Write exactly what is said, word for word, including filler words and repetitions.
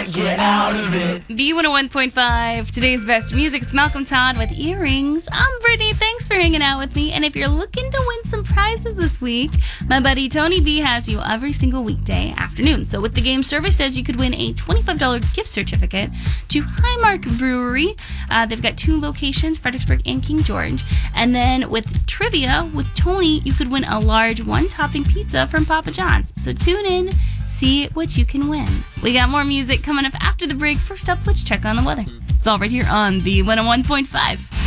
get out of it. B one oh one point five, today's best music. It's Malcolm Todd with Earrings. I'm Brittany. Thanks for hanging out with me. And if you're looking to win some prizes this week, my buddy Tony B has you every single weekday afternoon. So with the game Survey Says, you could win a twenty-five dollars gift certificate to Highmark Brewery. Uh, they've got two locations, Fredericksburg and King George. And then with Trivia with Tony, you could win a large one-topping pizza from Papa John's. So tune in, see what you can win. We got more music coming up after the break. First up, let's check on the weather. It's all right here on B one oh one point five.